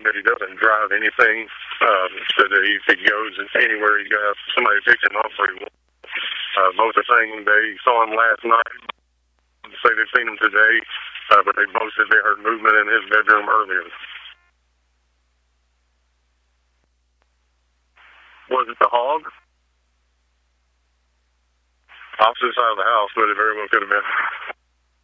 that he doesn't drive anything. So that if he goes anywhere, he's going to have somebody pick him up where he wants. Both are saying they saw him last night. Say they've seen him today, but they both said they heard movement in his bedroom earlier. Was it the hog? Opposite side of the house, but it very well could have been.